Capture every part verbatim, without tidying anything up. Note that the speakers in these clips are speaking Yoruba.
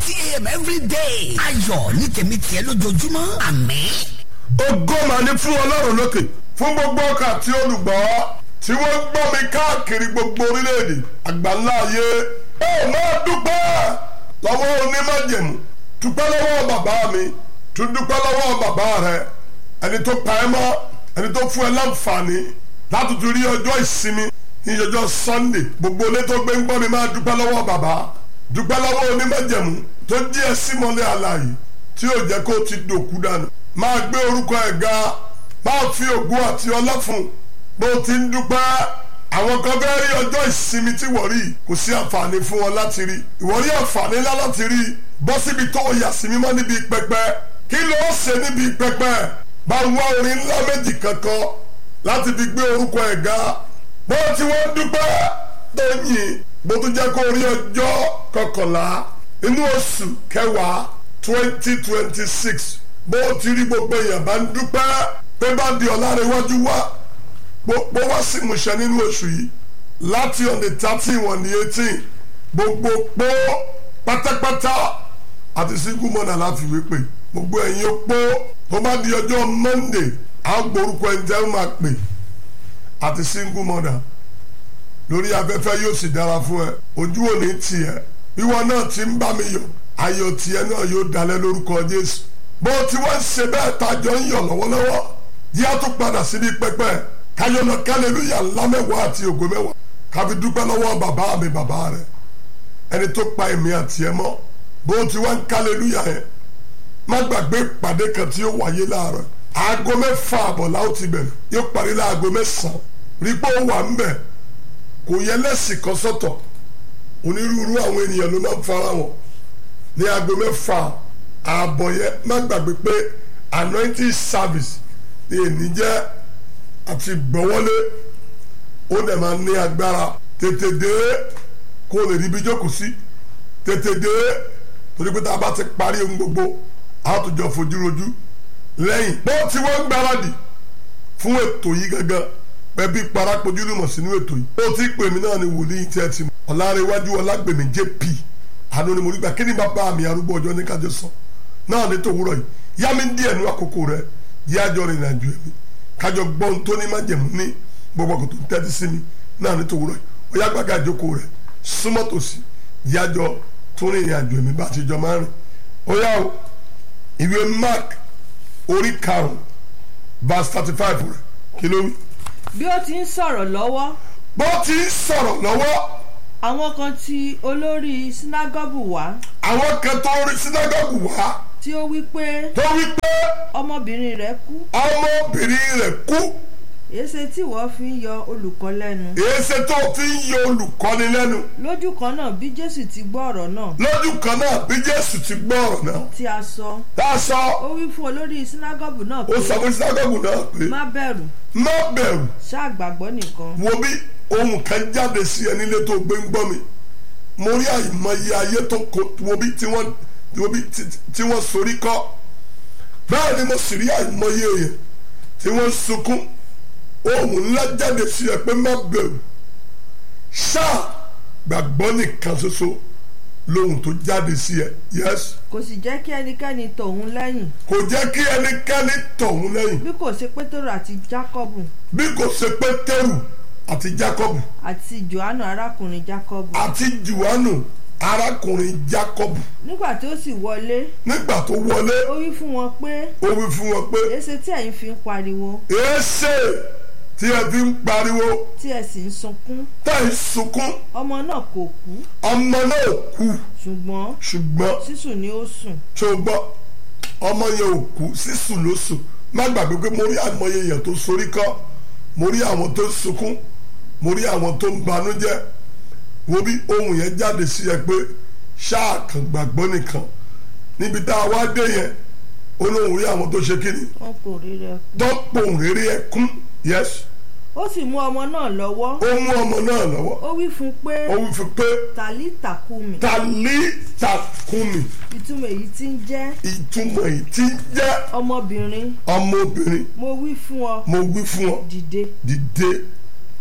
thirty a.m. every day. ayọ̀ ní tèmi tiẹ̀ lójoojúmọ́. àmín. ògo mà ní fún ọlọ́run lókè fún gbogbo ọkà tí olùgbọ́ tí wọ́n gbọ́ mi káàkiri gbogbo orílẹ̀-èdè àgbáńlá ayé. ó máa dúpẹ́ lọ́wọ́ onímájẹ̀mú, dúpẹ́ lọ́wọ́ bàbá mi, tún dúpẹ́ lọ́wọ́ bàbá rẹ, ẹni tó pa ẹ́ mọ́, ẹni tó fún ẹ láǹfààní láti tún rí ọjọ́ ìsinmi ní ọjọ́ Sunday. gbogbo ilé tó gbé ń gbọ́ mi máa dúpẹ́ lọ́wọ́ bàbá, dúpẹ́ lọ́wọ́ onímájẹ̀mú tó jí ẹ sí mọ́lẹ̀ àlàyé tí yóò jẹ́ kó ti dòkú dànù. máa gbé orúkọ ẹ̀ ga, máa fi ògo àti ọlá fún bó ti ń dúpẹ́. àwọn kan fẹ́ rí ọjọ́ ìsinmi tí wọ́n rí, kò sí àǹfààní fún wọn láti rí. ìwọ rí àǹfààní ńlá láti rí. bọ́ síbi tó yà sí mímọ́ níbi pẹpẹ. kí ló ṣe níbi pẹpẹ? bá wá orin ńlá méjì kankan láti fi gbé orúkọ ẹ̀ ga. bó ti wọ́n dúpẹ́ tó yìn, bó tún jẹ́ kó rí ọjọ́ kọkànlá inú oṣù kẹwàá twenty twenty six. bó ti rí gbogbo èèyàn bá ń dúpẹ́ pé bá di ọ̀làrẹ̀wájú wá gbogbo wá sí ìmúṣẹ nínú oṣù yìí láti on the thirty one ní eighteen. gbogbo pó pátápátá àti single mother láti wí pé gbogbo ẹ̀yin ó pó tó bá di ọjọ́ Monday á gborúkọ ẹni tẹ́ ń máa pè àti single mother lórí afẹ́fẹ́ yóò sì dára fún ẹ. ojú ò ní tiẹ̀, wíwọ náà ti ń bá mi yọ̀, ayọ̀ tiẹ̀ náà yóò dalẹ̀ lórúkọ Jésù. bó ti wá ń ṣe bẹ́ẹ̀ tájọ ń yọ̀ lọ́wọ́lọ́wọ́ yí á tún padà síbi pẹpẹ káyọ̀ lọ kálẹ́lúyà ńlá mẹ́wàá àti ògo mẹ́wàá káfi dúpẹ́ lọ́wọ́ bàbá mi bàbá rẹ̀ ẹni tó pa èmi àti ẹ mọ́. bó ti wá ń kálẹ́lúyà yẹn má gbàgbé ìpàdé kan tí ó wáyé láàárọ̀ aago mẹ́fà àbọ̀ láò ti bẹ̀rẹ̀ yóò parí láago mẹ́sàn-án. rí pé ó wà ń bẹ̀, kò yẹ lẹ́sìn kan sọ́tọ̀, onírúurú àwọn ènìyàn ló máa ń fara wọn ní aago mẹ́fà ààbọ̀ yẹn. má gbàgbé pé anointing service ní èní jẹ́ àti gbọ́wọ́lé, ó dẹ̀ máa ní agbára. tètè dé kó o lè rí ibi jókòó sí, tètè dé torí pé tá a bá ti parí ohun gbogbo a tó jọ fojú rojú lẹ́yìn. bó ti wọ́n ń gbáradì fún ètò yìí gangan pẹ̀bí parapojú lùmọ̀ sínú ètò yìí. ó ti pè mí náà ní wòlíì tí ẹ ti mọ̀ Ọlárẹ̀wájú Ọlágbèmí J P àánú ni mo rí gbà. kí ni bàbá mi arúgbó ọjọ́ ní kájọ sọ náà ní tòwúrọ̀ yìí? yá mi díẹ̀ nú àkókò rẹ, yá jọ rìn àjò ẹ̀mí kájọ gbọ́n tó ní májẹ̀mú ní gbogbo àkótó tẹ́tí sí mi náà ní tòwúrọ̀ yìí. ó yá gbàgà ìjókòó rẹ súnmọ́ tòsí, yá jọ tó rìn àjò ẹ̀mí bá ti jọ máa rìn. ó yá o ìwé Mark orí karùn-ún verse thirty five rẹ kí ló wí? bí ó ti ń sọ̀rọ̀ lọ́wọ́. bó ti ń sọ̀rọ̀ lọ́wọ́. àwọn kan tí olórí sínágọ́gù wá. àwọn kan tó rí sínágọ́gù wá. tí ó wí pé. tó wí pé. ọmọbìnrin rẹ̀ kú. ọmọbìnrin rẹ̀ kú. èéṣe tí wọ́n fi ń yọ olùkọ́ lẹ́nu. èéṣe tó fi ń yọ olùkọ́ni lẹ́nu. lójú kan náà bí Jésù ti gbọ́ ọ̀rọ̀ náà. lójú kan náà bí Jésù ti gbọ́ ọ̀rọ̀ náà. tí a sọ. tá a sọ. ó wí fún olórí sínágọ́gù náà pé. ó sọ fún sínágọ́gù náà pé. má bẹ̀rù. má bẹ̀rù. ṣáà gbàgbọ́ nìkan. wo bí ohun kan jáde sí ẹ nílé tó gbé ń gbọ́ mi. mo rí àìmọye ayé tó kó wo bí tí wọ́n wo bí tí wọ́n sorí kọ́. bẹ́ẹ̀ ni mo sì rí àìmọye èèyàn tí wọ́n sunkún. ohun ńlá jáde sí ẹ pé má bẹ̀rù, ṣáà gbàgbọ́ nìkan ṣoṣo lóhun tó jáde sí ẹ. yes. kò sì jẹ́ kí ẹnikẹ́ni tọ̀hún lẹ́yìn. kò jẹ́ kí ẹnikẹ́ni tọ̀hún lẹ́yìn. bí kò ṣe pétérù àti jákọ́bù. bí kò ṣe pétérù àti jákọ́bù. àti johannu arákùnrin jákọ́bù. àti johannu arákùnrin jákọ́bù. nígbà tí ó sì wọlé. nígbà tó wọlé. ó wí fún wọn pé. ó wí fún wọn pé. èéṣe tí ẹ̀yin fi ń pariwo. èéṣe tí ẹ fi ń pariwo. tí ẹ sì ń sunkún. tá ẹ ń sunkún. ọmọ náà kò kú. ọmọ náà kú. ṣùgbọ́n. ṣùgbọ́n. sísùn ni ó sùn. ṣùgbọ́n ọmọ yẹn ò kú, sísùn ló sùn. má gbàgbé pé mo rí àmọye èèyàn tó sorí kọ́, mo rí àwọn tó ń sunkún, mo rí àwọn tó ń banújẹ́. wo bí ohun yẹn jáde sí ẹ pé ṣáà kàn gbàgbọ́ nìkan. níbi tá a wá dé yẹn olóhùn rí àwọn tó ṣe kíni. wọ́n pò rírì ẹkún. dọ́pọ̀ rírì ẹkún. yes. ó sì mú ọmọ náà lọ́wọ́. ó mú ọmọ náà lọ́wọ́. ó wí fún pé. ó wí fún pé. tàlítà kúmi. tàlítà kúmi. ìtumọ̀ èyí tí ń jẹ́. ìtumọ̀ èyí tí ń jẹ́. ọmọbìnrin. ọmọbìnrin. mo wí fún ọ. mo wí fún ọ. dìde. dìde.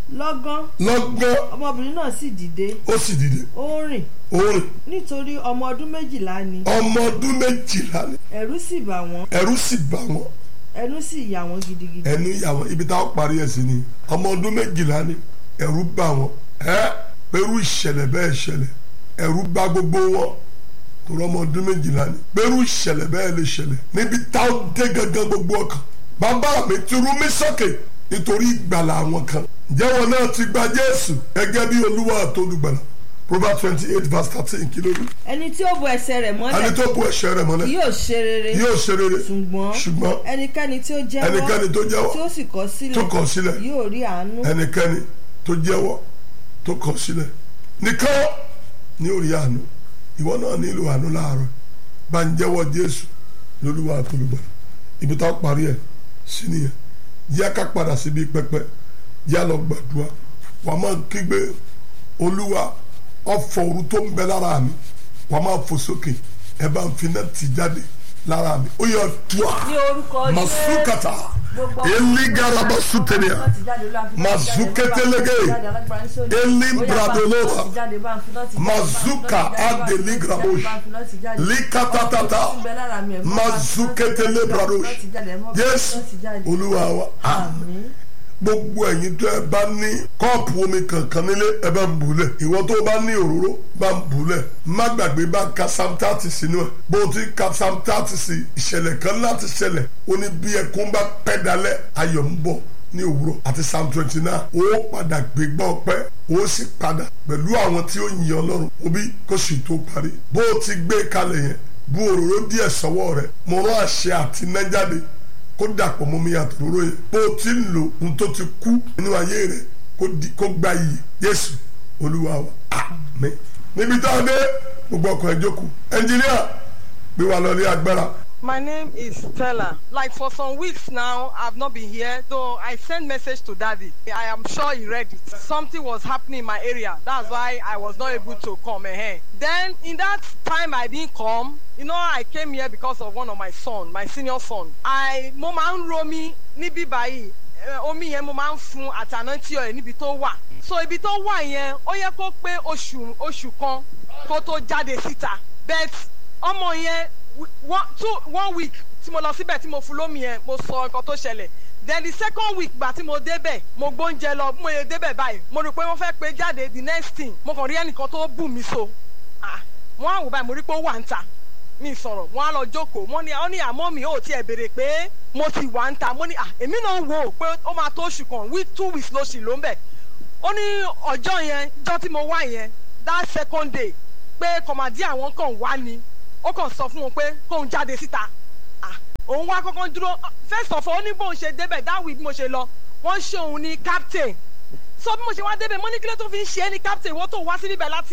lọ́gán lọ́gán ọmọbìnrin náà sì dìde ó sì dìde ó rìn ó rìn nítorí ọmọ ọdún méjìlá ni ọmọ ọdún méjìlá ni ẹ̀rù sì bà wọ́n ẹ̀rù sì bà wọ́n ẹnu sì yà wọ́n gidigidi. ẹnu yà wọ́n ibi táwọn parí ẹ̀ sí ni ọmọ ọdún méjìlá ni ẹ̀rù bà wọ́n ẹ́ pẹ̀lú ìṣẹ̀lẹ̀ bẹ́ẹ̀ ṣẹlẹ̀ ẹ̀rù bà gbogbo wọn torí ọmọ ọdún méjìlá ni pẹ̀lú ìṣẹ̀lẹ̀ bẹ́ẹ̀ lè ṣẹlẹ̀ níbi táwọn dé gangan gbogbo ọkàn bàbá mi ti rú mi sókè nítorí ìgbàlà àwọn kan jẹ́wọ́ náà ti gba Jésù gẹ́gẹ́ bí Olúwa àtolùgbàlà Proverbs twenty eight verse thirteen kí ló rí. ẹni tí ó bu ẹsẹ̀ rẹ̀ mọ́lẹ̀ ẹni tó bu ẹsẹ̀ rẹ̀ mọ́lẹ̀ yóò ṣe rere yóò ṣe rere ṣùgbọ́n ṣùgbọ́n ẹnikẹ́ni tí ó jẹ́wọ́ ẹnikẹ́ni tó jẹ́wọ́ tí ó sì kọ̀ sílẹ̀ tó kọ̀ sílẹ̀ yóò rí àánú. ẹnikẹ́ni tó jẹ́wọ́ tó kọ̀ sílẹ̀ nìkan ní ó rí àánú ìwọ náà nílò àánú láàárọ̀ bá ń jẹ́wọ́ Jésù lólúwa àtolùgbàlà ibi tá a parí ẹ̀ sí nìyẹn yá ká padà síbi pẹpẹ yá lọ gbàdúrà wà á máa kígbe Olúwa ọ̀fọ̀ òru tó ń bẹ lára mi wà á máa fò sókè ẹ bá ń fi náà tì jáde lára mi ó yẹ tua masukata eligarabasutenia mazuketelege elibradolova mazuka adeligrabosh likatatata mazuketelebradosh Jésù Olúwa wa àmín. Gbogbo ẹ̀yin tó ẹ bá ní kọ́ọ̀pù omi kankan nílé ẹ bá ń bùlẹ̀ ìwọ tó bá ní òróró bá ń bùlẹ̀ má gbàgbé bá ń ka psalm thirty sínú ẹ̀ bó ti ka psalm thirty sí ìṣẹ̀lẹ̀ kan láti ṣẹlẹ̀ ó ní bí ẹkún bá pẹ́ dalẹ̀ ayọ̀ ń bọ̀ ní òwúrọ̀ àti psalm twenty nine ó padà gbégbá ọpẹ́ ó sì padà pẹ̀lú àwọn tí ó yin Ọlọ́run òbí kó sì tó parí bó ti gbé kalẹ̀ yẹn bú òróró díẹ̀ sọ́wọ́ rẹ̀ mo rán àṣẹ àti iná jáde kó dàpọ̀ mọ́ mi yàtọ̀ lóró yẹn bó o ti ń lò ohun tó ti kú nínú ayé rẹ̀ kó gba iyì Jésù Olúwa wa àmín. níbi tá a dé gbogbo ọkọ̀ ẹ̀ jókòó ẹnjìníà gbé wa lọ ní agbára. My name is Stella. Like for some weeks now, I've not been here, though I sent message to Daddy. I am sure he read it. Something was happening in my area. That's why I was not able to come ahead. Then in that time I didn't come, you know, I came here because of one of my son, my senior son. I, mo máa ń ro mi níbí báyìí. Omi yẹn mo máa ń fún àtànántí ẹ̀ níbi tó wà. So ibi tó wà yẹn, ó yẹ kó pé oṣù oṣù kan kó tó jáde síta. But ọmọ yẹn one two one week tí mo lọ síbẹ̀ tí mo fún lómi yẹn mo sọ nǹkan tó ṣẹlẹ̀. Then the second week gbà tí mo débẹ̀ mo gbóúnjẹ lọ mo yẹ débẹ̀ báyìí mo rò pé wọ́n fẹ́ pé jáde the next thing mo kàn rí ẹnìkan tó bù mí so. Ah, wọ́n á wò báyìí mo rí pé ó wà ń ta mi sọ̀rọ̀ wọ́n á lọ jókòó wọ́n ní wọ́n ní àmọ́ mi ò tiẹ̀ béèrè pé mo ti wà ń ta mo ní à èmi náà wò ó pé ó máa tó oṣù kan week two weeks ló ṣì ló ń bẹ̀. Ó ní ọjọ́ yẹn ọjọ́ tí mo wá yẹn that second day pé kọ̀mádì àwọn kan wá ni ó kàn sọ fún wọn pé kóun jáde síta òun wá kọ́kọ́ dúró first of all ó ní bóun ṣe débẹ̀ that week mo ṣe lọ wọ́n ṣe òun ní captain so bí mo ṣe wá débẹ̀ mo ní kí ló tó fi ń ṣe é ní captain wọ́n tó wá sí níbẹ̀ láti